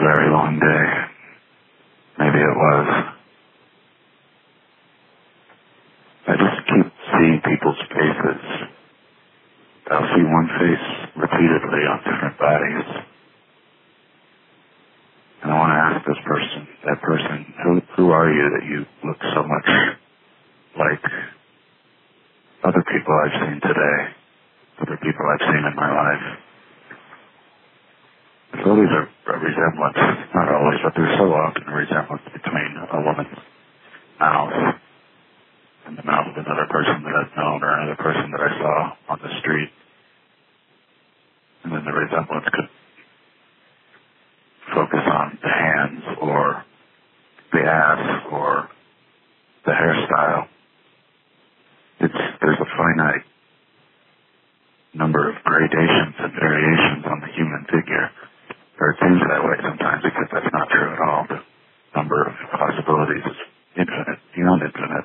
very long day. Maybe it was. I just keep seeing people's faces. I'll see one face repeatedly on different bodies. And I want to ask that person, who are you that you look so much like other people I've seen today, other people I've seen in my life? There's always a resemblance, not always, but there's so often a resemblance between a woman's mouth and the mouth of another person that I've known or another person that I saw on the street. And then the resemblance could focus on the hands or the ass or the hairstyle. There's a finite number of gradations and variations on the human figure. Or it seems that way sometimes, because that's not true at all. The number of possibilities is infinite, beyond infinite.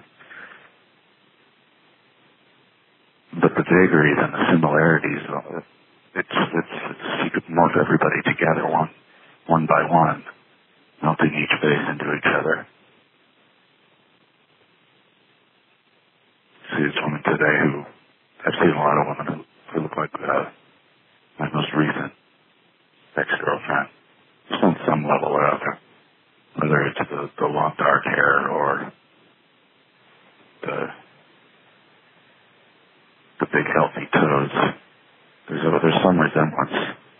But the vagaries and the similarities, you could morph everybody together one by one, melting each face into each other. See this woman today I've seen a lot of women who look like my most recent ex-girlfriend. Just on some level or other. Whether it's the long dark hair or the big healthy toes. There's some resemblance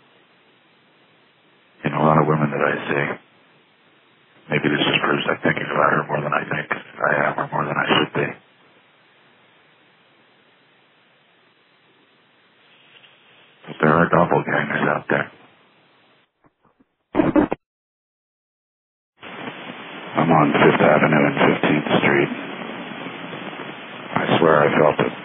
in a lot of women that I see. Maybe this just proves I'm thinking about her more than I think I am or more than I should be. But there are doppelgangers out there. I'm on 5th Avenue and 15th Street. I swear I felt it.